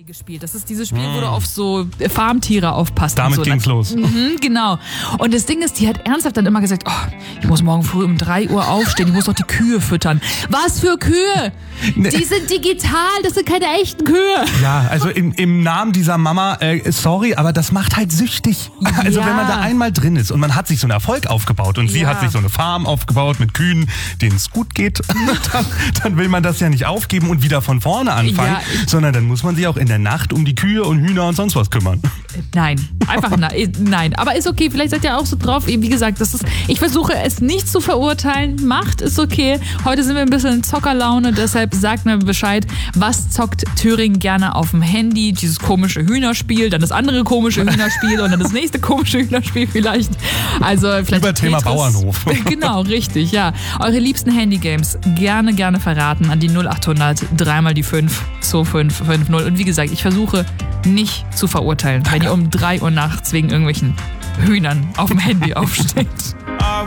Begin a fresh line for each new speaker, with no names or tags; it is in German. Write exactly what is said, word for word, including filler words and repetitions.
gespielt. Das ist dieses Spiel, mm. wo du auf so Farmtiere aufpasst.
Damit
und so.
ging's los.
Mhm, genau. Und das Ding ist, die hat ernsthaft dann immer gesagt, oh, ich muss morgen früh um drei Uhr aufstehen, ich muss doch die Kühe füttern. Was für Kühe?
Ne.
Die sind digital, das sind keine echten Kühe.
Ja, also im, im Namen dieser Mama, äh, sorry, aber das macht halt süchtig. Also
ja.
wenn man da einmal drin ist und man hat sich so einen Erfolg aufgebaut und ja. sie hat sich so eine Farm aufgebaut mit Kühen, denen es gut geht, dann, dann will man das ja nicht aufgeben und wieder von vorne anfangen,
ja,
sondern dann muss man sich auch in der Nacht um die Kühe und Hühner und sonst was kümmern.
Nein, einfach na, nein. Aber ist okay, vielleicht seid ihr auch so drauf. Wie gesagt, das ist, ich versuche es nicht zu verurteilen. Macht, ist okay. Heute sind wir ein bisschen in Zockerlaune, deshalb sagt mir Bescheid, was zockt Thüringen gerne auf dem Handy? Dieses komische Hühnerspiel, dann das andere komische Hühnerspiel und dann das nächste komische Hühnerspiel vielleicht. Also vielleicht
über Thema
Tetris.
Bauernhof.
Genau, richtig, ja. Eure liebsten Handygames gerne, gerne verraten an die null achthundert, dreimal die fünf, zwei fünf fünf null. Und wie gesagt, ich versuche nicht zu verurteilen, wenn ihr um drei Uhr nachts wegen irgendwelchen Hühnern auf dem Handy aufsteht.